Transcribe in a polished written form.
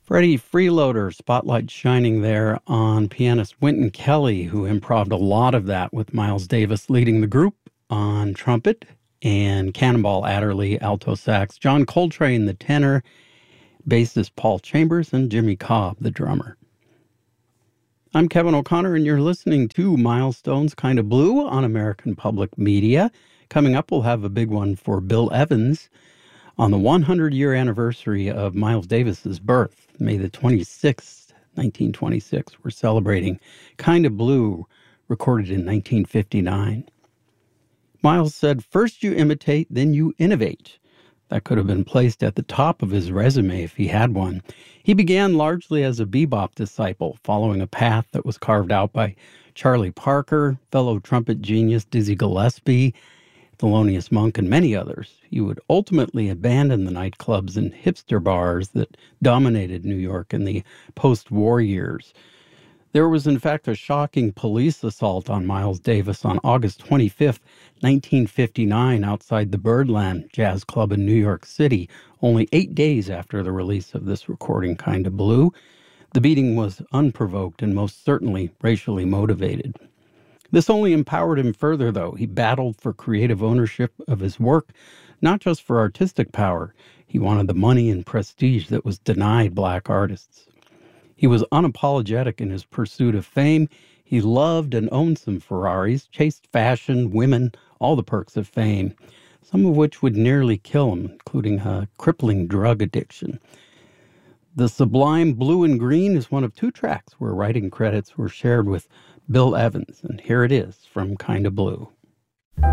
Freddie Freeloader, spotlight shining there on pianist Wynton Kelly, who improv'd a lot of that with Miles Davis leading the group on trumpet and Cannonball Adderley, alto sax, John Coltrane, the tenor, bassist Paul Chambers, and Jimmy Cobb, the drummer. I'm Kevin O'Connor, and you're listening to Milestones Kinda Blue on American Public Media. Coming up, we'll have a big one for Bill Evans on the 100-year anniversary of Miles Davis's birth, May the 26th, 1926. We're celebrating Kinda Blue, recorded in 1959. Miles said, "First you imitate, then you innovate." That could have been placed at the top of his resume if he had one. He began largely as a bebop disciple, following a path that was carved out by Charlie Parker, fellow trumpet genius Dizzy Gillespie, Thelonious Monk, and many others. He would ultimately abandon the nightclubs and hipster bars that dominated New York in the post-war years. There was, in fact, a shocking police assault on Miles Davis on August 25th, 1959, outside the Birdland Jazz Club in New York City, only 8 days after the release of this recording, Kinda Blue. The beating was unprovoked and most certainly racially motivated. This only empowered him further, though. He battled for creative ownership of his work, not just for artistic power. He wanted the money and prestige that was denied black artists. He was unapologetic in his pursuit of fame. He loved and owned some Ferraris, chased fashion, women, all the perks of fame, some of which would nearly kill him, including a crippling drug addiction. The sublime Blue and Green is one of 2 tracks where writing credits were shared with Bill Evans, and here it is from Kinda Blue.